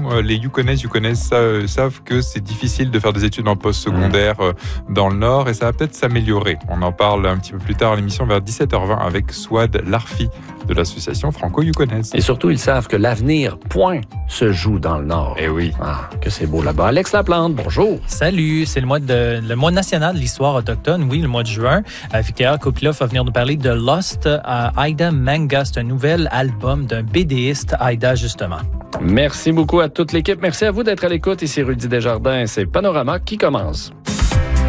les Yukonnaises savent que c'est difficile de faire des études en post-secondaire dans le Nord et ça va peut-être s'améliorer. On en parle un petit peu plus tard à l'émission vers 17h20 avec Souad Larfi de l'association franco-yukonnaise. Et surtout, ils savent que l'avenir, se joue dans le Nord. Eh oui. Ah, que c'est beau là-bas. Alex Laplante, bonjour. Salut, c'est le mois national de l'histoire autochtone, oui, le mois de juin. Victoria Kopilov va venir nous parler de Lost Haida Manga. C'est un nouvel album d'un BDiste, Haida, justement. Merci beaucoup à toute l'équipe. Merci à vous d'être à l'écoute. Ici Rudy Desjardins. C'est Panorama qui commence.